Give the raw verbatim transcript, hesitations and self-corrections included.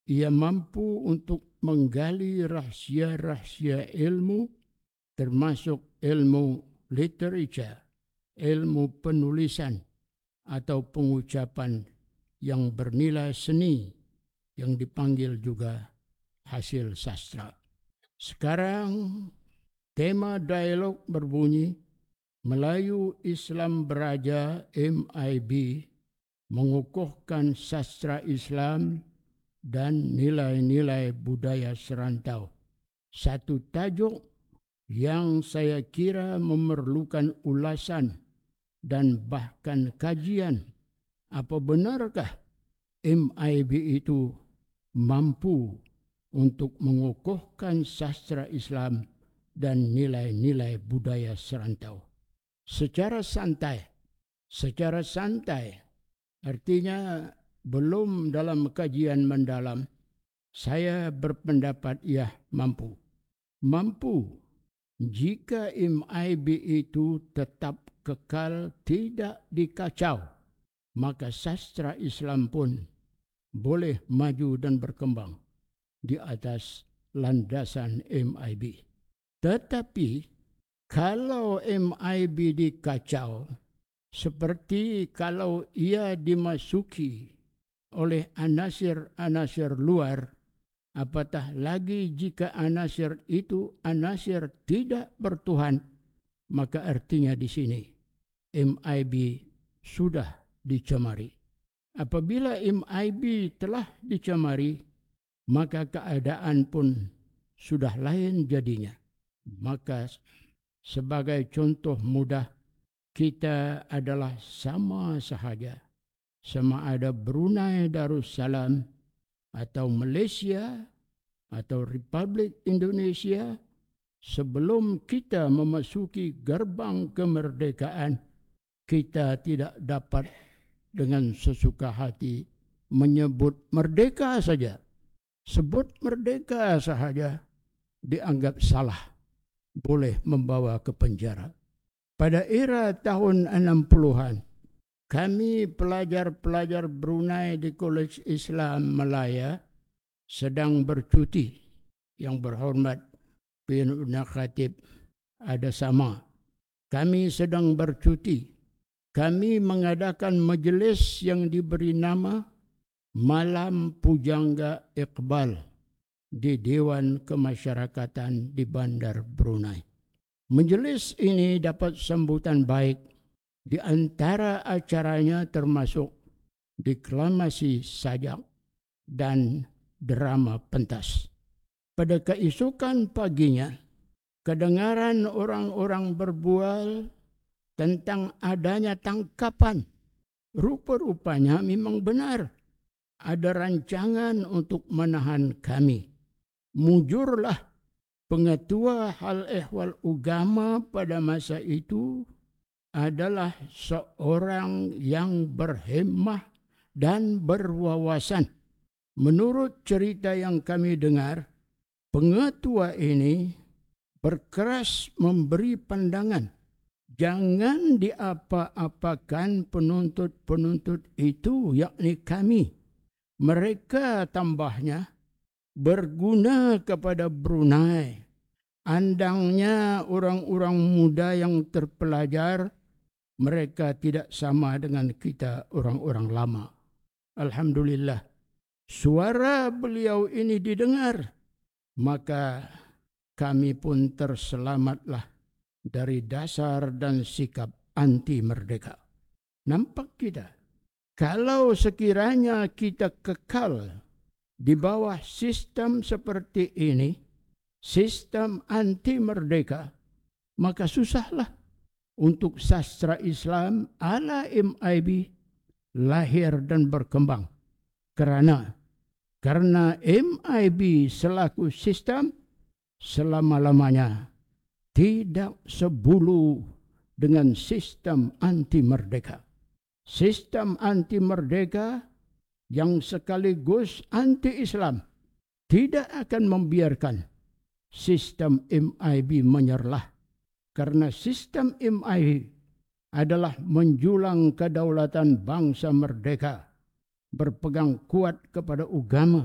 Ia mampu untuk menggali rahsia-rahsia ilmu, termasuk ilmu literature, ilmu penulisan atau pengucapan yang bernilai seni yang dipanggil juga hasil sastra. Sekarang tema dialog berbunyi, Melayu Islam Beraja M I B mengukuhkan sastra Islam dan nilai-nilai budaya serantau. Satu tajuk yang saya kira memerlukan ulasan dan bahkan kajian. Apa benarkah M I B itu mampu untuk mengukuhkan sastra Islam dan nilai-nilai budaya serantau? Secara santai, secara santai, artinya belum dalam kajian mendalam, saya berpendapat ia mampu. Mampu jika M I B itu tetap kekal tidak dikacau, maka sastra Islam pun boleh maju dan berkembang di atas landasan M I B. Tetapi kalau M I B dikacau, seperti kalau ia dimasuki oleh anasir-anasir luar, apatah lagi jika anasir itu anasir tidak bertuhan, maka artinya di sini M I B sudah dicemari. Apabila M I B telah dicemari, maka keadaan pun sudah lain jadinya. Maka sebagai contoh mudah, kita adalah sama sahaja. Sama ada Brunei Darussalam atau Malaysia atau Republik Indonesia, sebelum kita memasuki gerbang kemerdekaan, kita tidak dapat dengan sesuka hati menyebut merdeka saja. Sebut merdeka sahaja dianggap salah, boleh membawa ke penjara. Pada era tahun enam puluhan, kami pelajar-pelajar Brunei di Kolej Islam Malaya sedang bercuti. Yang berhormat Perdana Khatib ada sama. Kami sedang bercuti. Kami mengadakan majlis yang diberi nama Malam Pujangga Iqbal di Dewan Kemasyarakatan di Bandar Brunei. Majlis ini dapat sambutan baik. Di antara acaranya termasuk deklamasi sajak dan drama pentas. Pada keesokan paginya, kedengaran orang-orang berbual tentang adanya tangkapan. Rupa-rupanya memang benar. Ada rancangan untuk menahan kami. Mujurlah pengetua hal ehwal agama pada masa itu adalah seorang yang berhemah dan berwawasan. Menurut cerita yang kami dengar, pengetua ini berkeras memberi pandangan, jangan diapa-apakan penuntut-penuntut itu, yakni kami. Mereka, tambahnya, berguna kepada Brunei. Andangnya orang-orang muda yang terpelajar, mereka tidak sama dengan kita orang-orang lama. Alhamdulillah, suara beliau ini didengar, maka kami pun terselamatlah dari dasar dan sikap anti merdeka. Nampak kita, kalau sekiranya kita kekal di bawah sistem seperti ini, sistem anti merdeka, maka susahlah untuk sastra Islam ala M I B lahir dan berkembang. Kerana karena M I B selaku sistem selama-lamanya tidak sebulu dengan sistem anti merdeka. Sistem anti merdeka yang sekaligus anti Islam tidak akan membiarkan sistem M I B menyerlah. Karena sistem M I B adalah menjulang kedaulatan bangsa merdeka, berpegang kuat kepada agama,